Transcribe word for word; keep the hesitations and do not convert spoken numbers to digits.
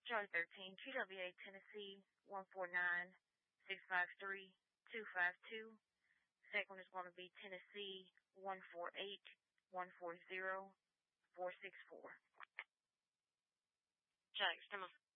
Charlie thirteen, Q W A Tennessee, one four nine, six five three, two five two. Second one is going to be Tennessee, one four eight, one four zero, four six four. Charlie Extremo.